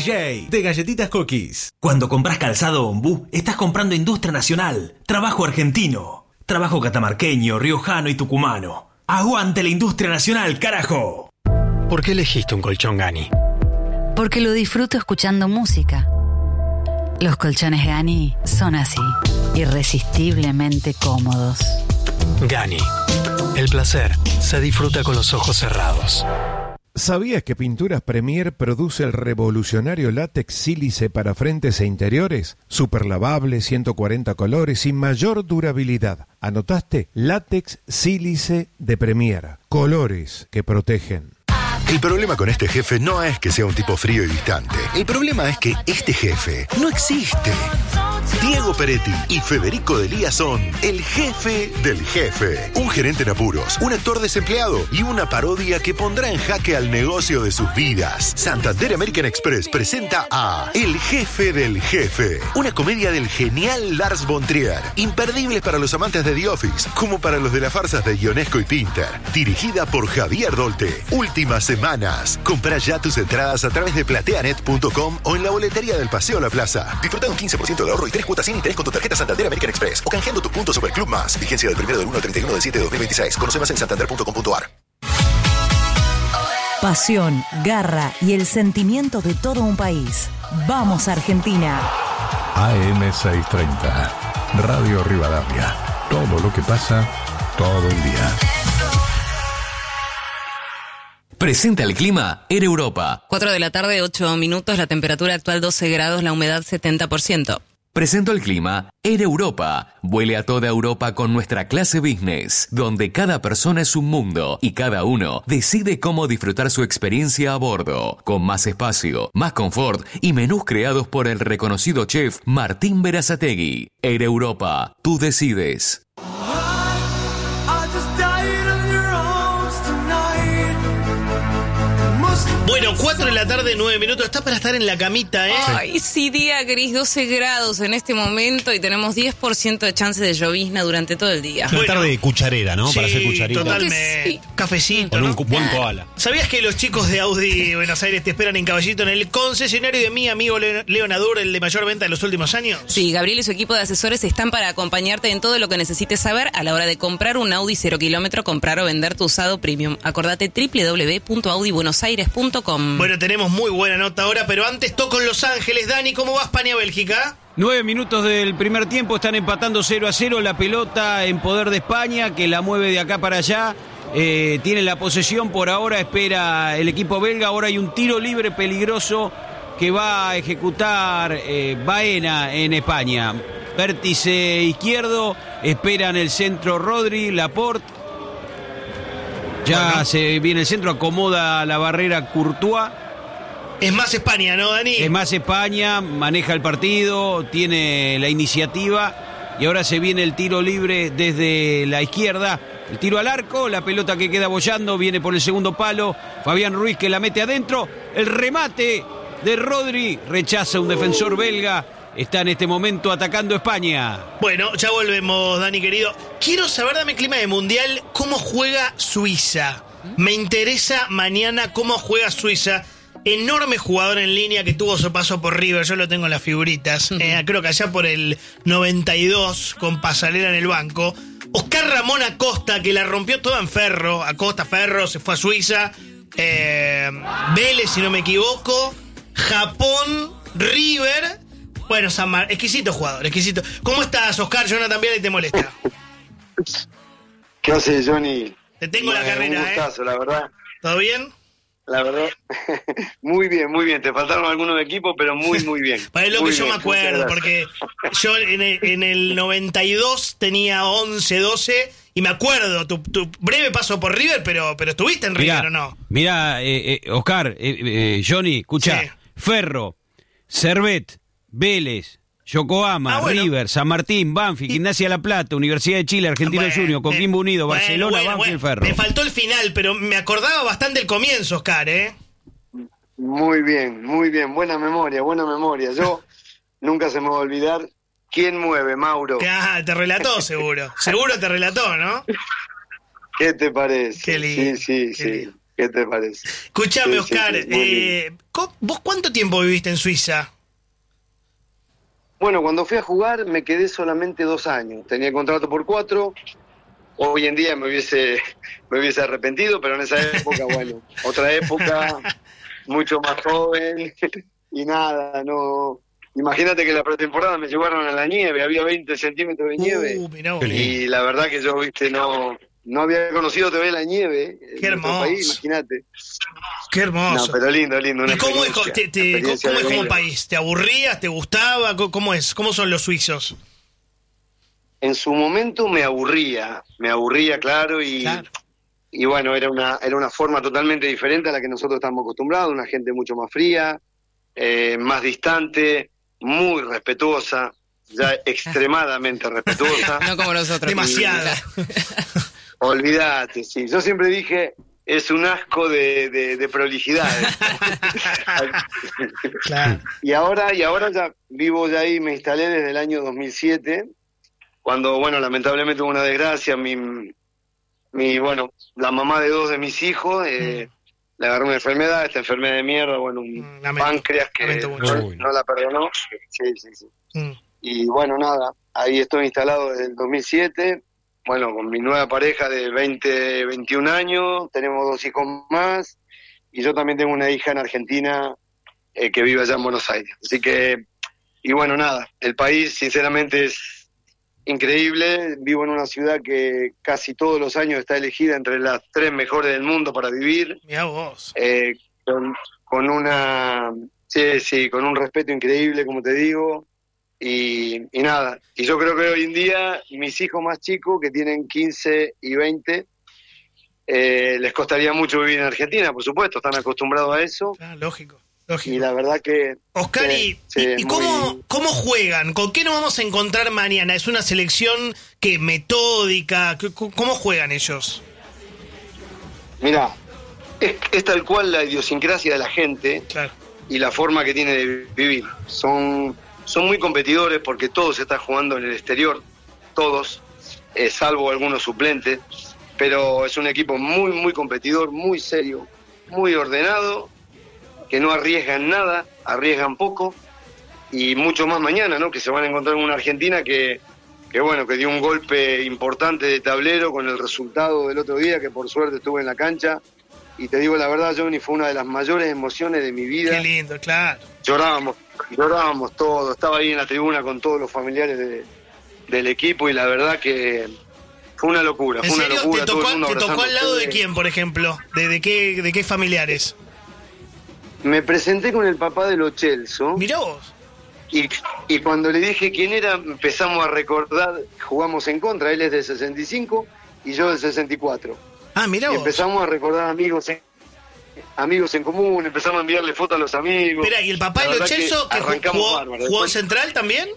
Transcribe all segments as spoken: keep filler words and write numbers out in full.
J de Galletitas Cookies. Cuando compras calzado Ombú, estás comprando industria nacional, trabajo argentino, trabajo catamarqueño, riojano y tucumano. ¡Aguante la industria nacional, carajo! ¿Por qué elegiste un colchón Gani? Porque lo disfruto escuchando música. Los colchones Gani son así, irresistiblemente cómodos. Gani, el placer se disfruta con los ojos cerrados. ¿Sabías que Pinturas Premier produce el revolucionario látex sílice para frentes e interiores? Super lavable, ciento cuarenta colores y mayor durabilidad. ¿Anotaste? Látex sílice de Premier. Colores que protegen. El problema con este jefe no es que sea un tipo frío y distante. El problema es que este jefe no existe. Diego Peretti y Federico Delía son el jefe del jefe. Un gerente en apuros, un actor desempleado y una parodia que pondrá en jaque al negocio de sus vidas. Santander American Express presenta a El jefe del jefe. Una comedia del genial Lars von Trier. Imperdible para los amantes de The Office, como para los de las farsas de Ionesco y Pinter. Dirigida por Javier Dolte. Últimas semanas. Comprá ya tus entradas a través de plateanet punto com o en la boletería del Paseo La Plaza. Disfruta un quince por ciento de ahorro y tres cuotas sin interés con tu tarjeta Santander American Express o canjeando tus puntos sobre Club Más. Vigencia del primero del uno al treinta y uno del siete de dos mil veintiséis. Conoce más en santander punto com punto a r. Pasión, garra y el sentimiento de todo un país. ¡Vamos, Argentina! A M seiscientos treinta, Radio Rivadavia. Todo lo que pasa, todo el día. Presenta el clima Air Europa. cuatro de la tarde, ocho minutos, la temperatura actual doce grados, la humedad setenta por ciento. Presento el clima Air Europa. Vuele a toda Europa con nuestra clase business, donde cada persona es un mundo y cada uno decide cómo disfrutar su experiencia a bordo, con más espacio, más confort y menús creados por el reconocido chef Martín Berazategui. Air Europa, tú decides. Bueno, cuatro de la tarde, nueve minutos. Está para estar en la camita, ¿eh? Ay, sí, día gris, doce grados en este momento y tenemos diez por ciento de chance de llovizna durante todo el día. Una bueno, tarde cucharera, ¿no? Sí, para hacer cucharita. Totalmente. Sí. Cafecito, con ¿no? un buen koala. ¿Sabías que los chicos de Audi Buenos Aires te esperan en Caballito en el concesionario de mi amigo Leo Nadur, el de mayor venta de los últimos años? Sí, Gabriel y su equipo de asesores están para acompañarte en todo lo que necesites saber a la hora de comprar un Audi cero kilómetro, comprar o vender tu usado premium. Acordate doble u doble u doble u punto audi buenos aires punto com. Bueno, tenemos muy buena nota ahora, pero antes toco en Los Ángeles. Dani, ¿cómo va España-Bélgica? Nueve minutos del primer tiempo, están empatando cero a cero, la pelota en poder de España, que la mueve de acá para allá, eh, tiene la posesión por ahora, espera el equipo belga, ahora hay un tiro libre peligroso que va a ejecutar eh, Baena en España. Vértice izquierdo, espera en el centro Rodri, Laporte, ya bueno. Se viene el centro, acomoda la barrera Courtois. Es más España, ¿no, Dani? Es más España, maneja el partido, tiene la iniciativa y ahora se viene el tiro libre desde la izquierda. El tiro al arco, la pelota que queda boyando, viene por el segundo palo. Fabián Ruiz que la mete adentro. El remate de Rodri, rechaza un defensor belga. Está en este momento atacando España. Bueno, ya volvemos, Dani querido. Quiero saber, dame clima de mundial, cómo juega Suiza. Me interesa mañana cómo juega Suiza. Enorme jugador en línea que tuvo su paso por River, yo lo tengo en las figuritas. Eh, creo que allá por el noventa y dos, con Pasarela en el banco. Oscar Ramón Acosta, que la rompió toda en Ferro. Acosta, Ferro, se fue a Suiza. Eh, Vélez, si no me equivoco. Japón, River. Bueno, San Mar... exquisito jugador, exquisito. ¿Cómo estás, Oscar? Jonathan Viale te molesta. ¿Qué haces, Johnny? Te tengo la carrera, un gustazo, ¿eh? La verdad. ¿Todo bien? La verdad, muy bien, muy bien. Te faltaron algunos equipos, pero muy, muy bien. Para lo muy que yo bien, me acuerdo, porque yo en el, en el noventa y dos tenía once, doce, y me acuerdo tu, tu breve paso por River, pero, pero estuviste en River, mirá, ¿o no? Mirá, eh, eh, Oscar, eh, eh, Johnny, escuchá, sí. Ferro, Servet, Vélez, Yokohama, ah, bueno. River, San Martín, Banfield, y... Gimnasia La Plata, Universidad de Chile, Argentino bueno, Junior, Coquimbo eh, Unido, bueno, Barcelona, bueno, Banfield, bueno. Ferro. Me faltó el final, pero me acordaba bastante el comienzo, Oscar, ¿eh? Muy bien, muy bien. Buena memoria, buena memoria. Yo nunca se me va a olvidar quién mueve, Mauro. Ah, te relató seguro. Seguro te relató, ¿no? ¿Qué te parece? Qué lindo. Sí, sí, sí. Lindo. ¿Qué te parece? Escuchame, Sí, Oscar, sí, sí, muy eh, ¿vos cuánto tiempo viviste en Suiza? Bueno, cuando fui a jugar me quedé solamente dos años. Tenía contrato por cuatro. Hoy en día me hubiese, me hubiese arrepentido, pero en esa época, bueno, otra época, mucho más joven y nada, no... Imagínate que la pretemporada me llevaron a la nieve, había veinte centímetros de nieve. Uh, mirá vos. Y la verdad que yo, viste, no, no había conocido todavía la nieve. Qué en hermoso. nuestro país, imagínate. Qué hermoso. No, pero lindo, lindo. Una ¿Y cómo es, experiencia, te- te- experiencia cómo es de como vida. país? ¿Te aburrías? ¿Te gustaba? ¿Cómo- ¿Cómo es? ¿Cómo son los suizos? En su momento me aburría, me aburría, claro, y, Claro. y bueno, era una, era una forma totalmente diferente a la que nosotros estamos acostumbrados, una gente mucho más fría, eh, más distante, muy respetuosa, ya extremadamente respetuosa. No como nosotros. Demasiada. Olvídate, sí. Yo siempre dije, es un asco de, de, de prolijidad. Claro. Y ahora, y ahora ya vivo ya ahí, me instalé desde el año dos mil siete, cuando, bueno, lamentablemente hubo una desgracia, mi, mi bueno, la mamá de dos de mis hijos, eh, le agarró una enfermedad, esta enfermedad de mierda, bueno, un Lamento, páncreas que lamento mucho. no, no la perdonó. Sí, sí, sí. Mm. Y bueno, nada, ahí estoy instalado desde el dos mil siete, bueno, con mi nueva pareja de veinte, veintiún años, tenemos dos hijos más, y yo también tengo una hija en Argentina eh, que vive allá en Buenos Aires. Así que, y bueno, nada, el país sinceramente es increíble, vivo en una ciudad que casi todos los años está elegida entre las tres mejores del mundo para vivir, Mirá vos. eh, con, con una, sí, sí, con un respeto increíble, como te digo. Y, y nada, y yo creo que hoy en día mis hijos más chicos, que tienen quince y veinte, eh, les costaría mucho vivir en Argentina, por supuesto, están acostumbrados a eso. Ah, lógico, lógico. Y la verdad que... Oscar, sí, ¿y, sí, y- y muy- cómo, cómo juegan? ¿Con qué nos vamos a encontrar mañana? ¿Es una selección que metódica? ¿Qué- ¿Cómo juegan ellos? Mirá, es, es tal cual la idiosincrasia de la gente Claro. y la forma que tiene de vivir. Son, son muy competidores porque todos se están jugando en el exterior, todos, eh, salvo algunos suplentes, pero es un equipo muy, muy competidor, muy serio, muy ordenado, que no arriesgan nada, arriesgan poco, y mucho más mañana, ¿no? Que se van a encontrar en una Argentina que, que bueno, que dio un golpe importante de tablero con el resultado del otro día, que por suerte estuve en la cancha, y te digo la verdad, Johnny, fue una de las mayores emociones de mi vida. Qué lindo, claro. Llorábamos, llorábamos todos, estaba ahí en la tribuna con todos los familiares de- del equipo, y la verdad que fue una locura, ¿En fue una serio? locura. ¿Te todo el tocó, mundo te tocó al abrazándose. lado de quién, por ejemplo? ¿De, de qué, de qué familiares? Me presenté con el papá de Lo Celso. Mirá vos. Y, y cuando le dije quién era, empezamos a recordar, jugamos en contra, él es del sesenta y cinco y yo del sesenta y cuatro. Ah, mirá Y vos. empezamos a recordar amigos en, amigos en común, empezamos a enviarle fotos a los amigos. Espera, ¿y el papá La de Lo verdad que Celso que ju- arrancamos jugó, bárbaro. jugó en Después- Central también?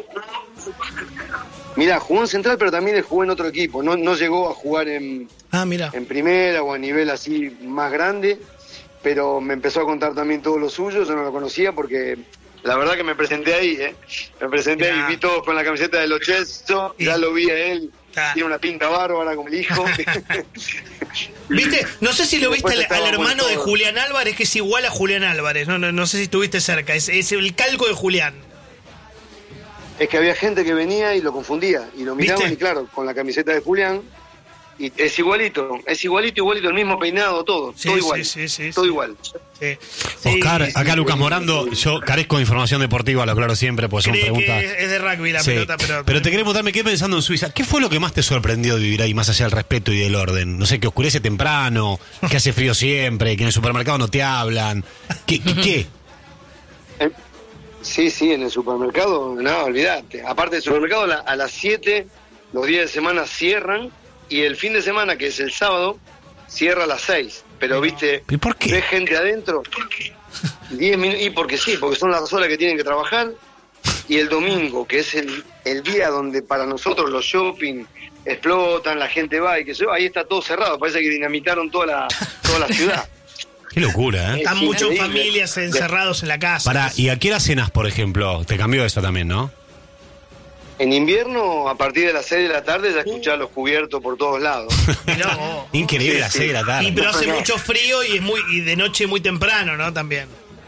Mirá, jugó en Central, pero también él jugó en otro equipo. No, no llegó a jugar en, Ah, mira. en primera o a nivel así más grande, pero me empezó a contar también todo lo suyo. Yo no lo conocía porque la verdad que me presenté ahí, ¿eh? Me presenté Mirá. y vi todos con la camiseta de Lo Celso, ya lo vi a él. Tiene una pinta bárbara como el hijo. ¿Viste? No sé si lo Y viste después al, al estábamos hermano de todos. Julián Álvarez, que es igual a Julián Álvarez. No, no, no sé si estuviste cerca. Es, es el calco de Julián. Es que había gente que venía y lo confundía, y lo miraban ¿Viste? y claro, con la camiseta de Julián, y es igualito, es igualito, igualito, el mismo peinado, todo, Sí, todo sí, igual, sí, sí, todo sí. igual. Sí. Oscar, Sí, acá sí, Lucas sí, Morando, yo carezco de información deportiva, lo aclaro siempre, pues son Cree preguntas. que es de rugby la Sí. pelota, pero... Pero te quería preguntar, me quedé pensando en Suiza. ¿Qué fue lo que más te sorprendió de vivir ahí, más allá del respeto y del orden? No sé, que oscurece temprano, que hace frío siempre, que en el supermercado no te hablan. ¿Qué? qué, qué? Eh, Sí, sí, en el supermercado, no, olvídate. Aparte del supermercado, la- a las siete, los días de semana cierran, y el fin de semana, que es el sábado, cierra a las seis. Pero, viste, ¿Y por qué? ves gente adentro, diez minutos, y porque sí, porque son las horas que tienen que trabajar, y el domingo, que es el, el día donde para nosotros los shopping explotan, la gente va, y que se va, ahí está todo cerrado, parece que dinamitaron toda la, toda la ciudad. Qué locura, ¿eh? Están Es muchas increíble. familias encerrados en la casa. Pará, ¿y a qué hora cenas, por ejemplo? Te cambió eso también, ¿no? En invierno, a partir de las seis de la tarde, ya escuchás los cubiertos por todos lados. No. Increíble, Sí, las sí. seis de la tarde. Y pero hace No. mucho frío y es muy y de noche muy temprano, ¿no? También.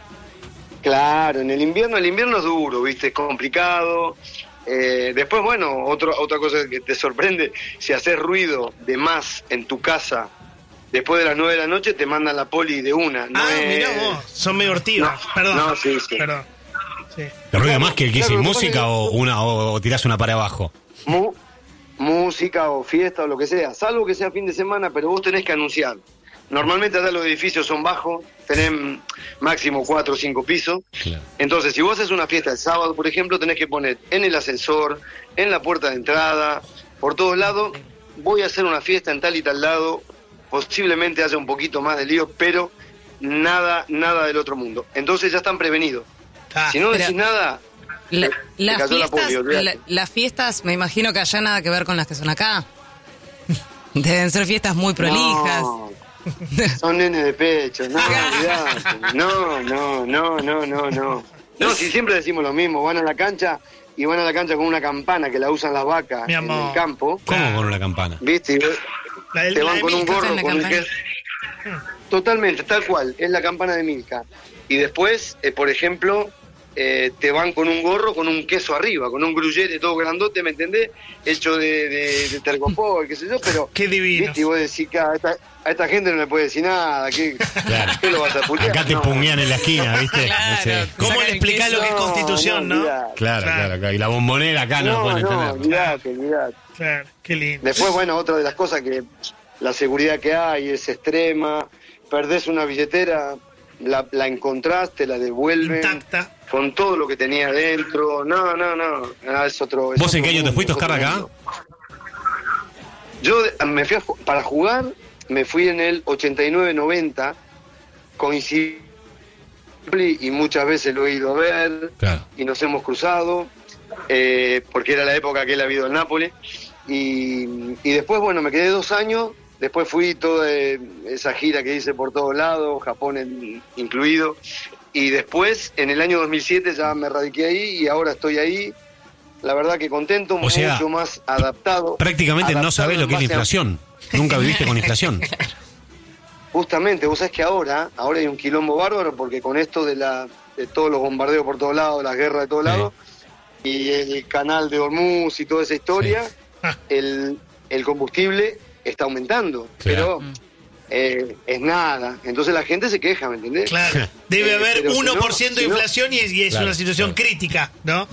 Claro, en el invierno, el invierno es duro, ¿viste? Es complicado. Eh, después, bueno, otro, otra cosa que te sorprende, si haces ruido de más en tu casa después de las nueve de la noche, te mandan la poli de una. No ah, es... mirá vos, son medio hortivos. No, Perdón. no, sí, sí. Perdón. Sí. ¿Te ruido más que el que Claro, sin lo que música pasa es o, que- una, o, o tirás una para abajo? Mu- música o fiesta o lo que sea, salvo que sea fin de semana, pero vos tenés que anunciar. Normalmente acá los edificios son bajos, tenés máximo cuatro o cinco pisos. Claro. Entonces, si vos haces una fiesta el sábado, por ejemplo, tenés que poner en el ascensor, en la puerta de entrada, por todos lados, voy a hacer una fiesta en tal y tal lado, posiblemente haya un poquito más de lío, pero nada, nada del otro mundo. Entonces ya están prevenidos. Ah, si no pero- decís nada, La- te las, cayó la fiestas, poli, olvidate. la- las fiestas, me imagino que allá nada que ver con las que son acá. Deben ser fiestas muy prolijas. No, son nenes de pecho, no, olvidate. no, no, no, no, no, no. No, si siempre decimos lo mismo, van a la cancha y van a la cancha con una campana que la usan las vacas Mi en amor. el campo, ¿Cómo con una campana? ¿viste? Y ves- La del- te la van de con un Milka. gorro, está en la con un campana. queso. Totalmente, tal cual, es la campana de Milka. Y después, eh, por ejemplo, eh, te van con un gorro con un queso arriba, con un gruyere todo grandote, ¿me entendés? Hecho de, de, de tergopol, qué sé yo, pero... Qué divino. ¿viste? Y vos decís que a esta, a esta gente no le puede decir nada, ¿qué, Claro. ¿qué lo vas a putear? Acá te No. punguean en la esquina, ¿viste? Claro. Ese- ¿Cómo Sacan le el explicás lo que es queso. Constitución, no? olvidate. Claro, Claro. claro, claro. Y la bombonera acá no, No, lo pueden no, entender. olvidate, olvidate. Claro, qué lindo. Después, bueno, otra de las cosas que la seguridad que hay es extrema, perdés una billetera, la, la encontrás, te la devuelven, Intacta. con todo lo que tenía adentro, no, no, no, ah, es otro... es ¿Vos en otro qué año te mundo, fuiste, es otro Oscar, de acá? mundo. Yo de- me fui a ju- para jugar, me fui en el ochenta y nueve noventa, coincidí y muchas veces lo he ido a ver, Claro. y nos hemos cruzado, eh, porque era la época que él ha habido en Nápoles, y, y después, bueno, me quedé dos años, después fui toda eh, esa gira que hice por todos lados, Japón en- incluido, y después, en el año dos mil siete ya me radiqué ahí, y ahora estoy ahí, la verdad que contento, O sea, mucho más adaptado. Prácticamente no adaptado sabés lo en que es la base a- inflación. Nunca viviste con inflación. Justamente, vos sabés que ahora, ahora hay un quilombo bárbaro porque con esto de la de todos los bombardeos por todos lados, las guerras de todos Sí. lados, y el canal de Hormuz y toda esa historia, el, el combustible está aumentando, Claro. pero eh, es nada. Entonces la gente se queja, ¿me entendés? Claro. Debe Eh, haber pero si uno por no- ciento si de no- inflación y es, y es Claro, una situación claro. crítica, ¿no?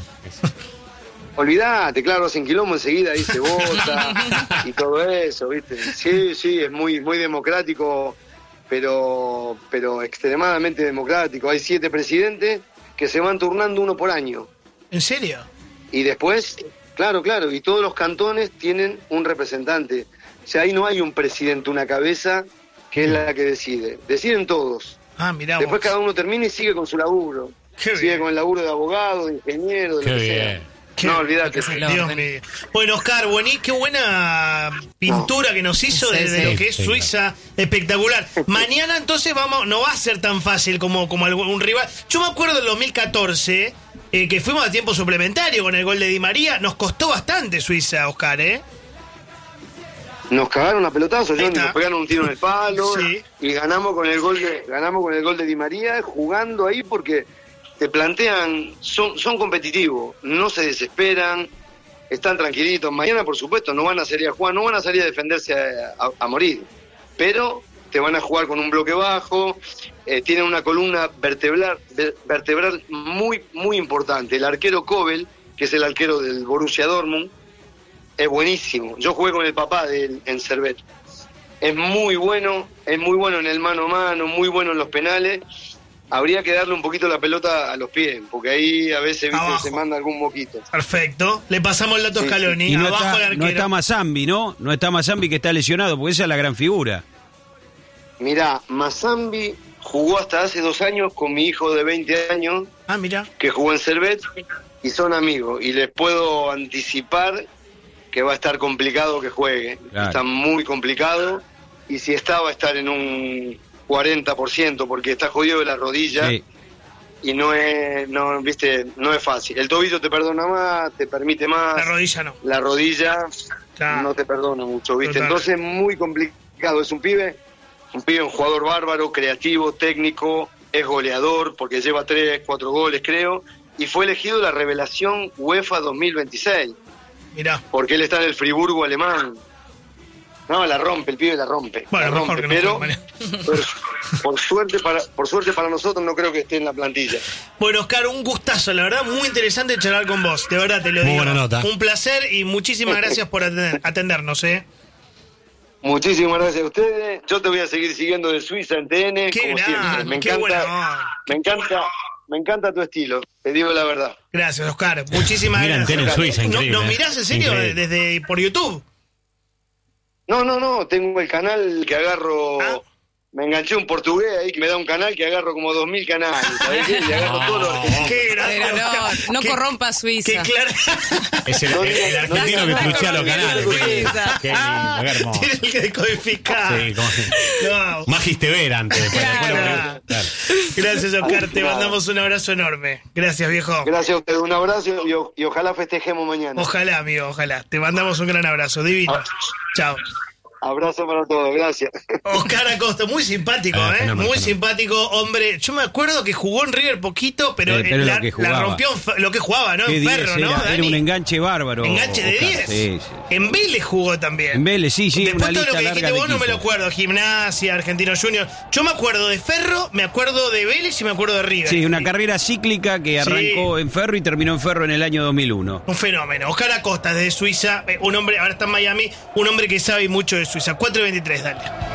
Olvídate, claro, hacen quilombo enseguida, ahí se vota y todo eso, ¿viste? Sí, sí, es muy, muy democrático, pero, pero extremadamente democrático. Hay siete presidentes que se van turnando uno por año. ¿En serio? Y después, claro, claro, y todos los cantones tienen un representante. O sea, ahí no hay un presidente, una cabeza, que es la que decide. Deciden todos. Ah, mirá Después vos. cada uno termina y sigue con su laburo. Qué sigue bien. con el laburo de abogado, de ingeniero, de Qué lo que bien. sea. Qué- No, olvídate. Qué Dios orden. mío. Bueno, Oscar, buení, qué buena pintura que nos hizo Sí, de, de sí. lo que es Sí, Suiza. Espectacular. Mañana entonces vamos, no va a ser tan fácil como, como algún- un rival. Yo me acuerdo del dos mil catorce, eh, que fuimos a tiempo suplementario con el gol de Di María. Nos costó bastante Suiza, Oscar, ¿eh? Nos cagaron a pelotazos, Ahí Johnny, está. nos pegaron un tiro en el palo Sí. y ganamos con el gol de ganamos con el gol de Di María jugando ahí porque te plantean, son, son competitivos, no se desesperan, están tranquilitos. Mañana, por supuesto, no van a salir a jugar, no van a salir a defenderse a, a- a morir, pero te van a jugar con un bloque bajo, eh, tienen una columna vertebral, ver- vertebral muy, muy importante. El arquero Kobel, que es el arquero del Borussia Dortmund, es buenísimo. Yo jugué con el papá de él en Servet. Es muy bueno, es muy bueno en el mano a mano, muy bueno en los penales. Habría que darle un poquito la pelota a los pies, porque ahí a veces ¿viste? Abajo. se manda algún moquito. Perfecto. Le pasamos el dato a Sí, sí. Scaloni. Y no Abajo el está, arquero. no está Mazambi, ¿no? No está Mazambi que está lesionado, porque esa es la gran figura. Mirá, Mazambi jugó hasta hace dos años con mi hijo de veinte años, Ah, mira. que jugó en Servet, y son amigos. Y les puedo anticipar que va a estar complicado que juegue. Claro. Está muy complicado. Y si está, va a estar en un cuarenta por ciento, porque está jodido de la rodilla. Sí. y no es, no, viste, no es fácil. El tobillo te perdona más, te permite más. La rodilla no. La rodilla claro. no te perdona mucho, viste. Total. Entonces muy complicado. Es un pibe, un pibe, un jugador bárbaro, creativo, técnico, es goleador porque lleva tres, cuatro goles creo, y fue elegido la revelación UEFA dos mil veintiséis. Mirá. Porque él está en el Friburgo alemán. No, la rompe, el pibe la rompe. Bueno, la mejor rompe, que no. pero, pero por suerte para por suerte para nosotros no creo que esté en la plantilla. Bueno, Oscar, un gustazo, la verdad, muy interesante charlar con vos. De verdad, te lo Muy digo. buena nota. Un placer y muchísimas gracias por atender- atendernos, ¿eh? Muchísimas gracias a ustedes. Yo te voy a seguir siguiendo de Suiza en T N, Qué como grande, siempre. Me qué encanta, buena onda. me encanta, me encanta tu estilo, te digo la verdad. Gracias, Oscar. Muchísimas Mira, gracias. en Suiza, ¿No- increíble, ¿Nos eh. mirás en serio Increíble. desde por YouTube? No, no, no, tengo el canal que agarro, Ah. me enganché un portugués ahí que me da un canal que agarro como dos mil canales, ¿sabés qué? Y agarro todos los... Qué grande. Pero no, no Qué- corrompa a Suiza. Qué claro. Es el, el- el argentino que truchea los canales. Suiza. Qué lindo, qué hermoso. Tiene que decodificar. Sí, como No. Magistever antes. después, después lo- Claro. claro. Gracias, Oscar. Te Nada. mandamos un abrazo enorme. Gracias, viejo. Gracias a ustedes, un abrazo y, o- y ojalá festejemos mañana. Ojalá, amigo, ojalá. Te mandamos un gran abrazo. Divino. Chao. Abrazo para todos, gracias. Oscar Acosta, muy simpático, Ah, ¿eh? fenómeno, Muy fenómeno. simpático, hombre. Yo me acuerdo que jugó en River poquito, pero, Eh, pero la, lo que la jugaba. rompió en fe- lo que jugaba, ¿no? Qué En diez Ferro, era, ¿no? era Dani? un enganche bárbaro. Enganche de Oscar. diez. Sí, sí. En Vélez jugó también. En Vélez, sí, sí, Después una todo lo lista que larga dijiste de vos no me lo equipos. acuerdo. Gimnasia, Argentino Junior. Yo me acuerdo de Ferro, me acuerdo de Vélez y me acuerdo de River. Sí, una carrera cíclica que arrancó en Ferro y terminó en Ferro en el año dos mil uno. Un fenómeno. Oscar Acosta, desde Suiza. eh, Un hombre, ahora está en Miami. Un hombre que sabe mucho de Suiza. cuatro veintitrés, dale.